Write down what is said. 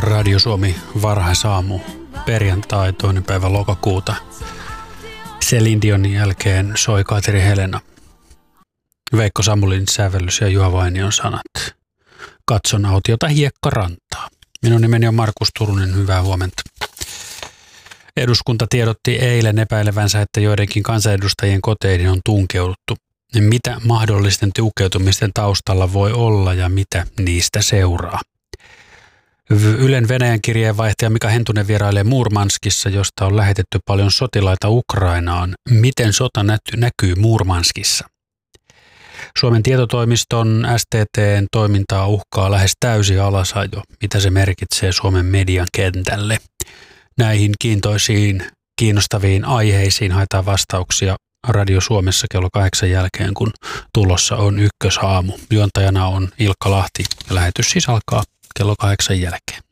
Radio Suomi varhaisaamu, perjantai 2. päivä lokakuuta. Celine Dionin jälkeen soi Kaateri Helena. Veikko Samulin sävellys ja Juha Vainion sanat. Katson autiota hiekkarantaa. Minun nimeni on Markus Turunen, hyvää huomenta. Eduskunta tiedotti eilen epäilevänsä, että joidenkin kansanedustajien koteihin on tunkeuduttu. Mitä mahdollisten tukeutumisten taustalla voi olla ja mitä niistä seuraa? Ylen Venäjän kirjeenvaihtaja Mika Hentunen vierailee Murmanskissa, josta on lähetetty paljon sotilaita Ukrainaan. Miten sota näkyy Murmanskissa? Suomen tietotoimiston STT:n toimintaa uhkaa lähes täysi alasajo. Mitä se merkitsee Suomen median kentälle? Näihin kiinnostaviin aiheisiin haetaan vastauksia Radio Suomessa kello 8 jälkeen, kun tulossa on ykkösaamu. Juontajana on Ilkka Lahti ja lähetys siis alkaa kello 8 jälkeen.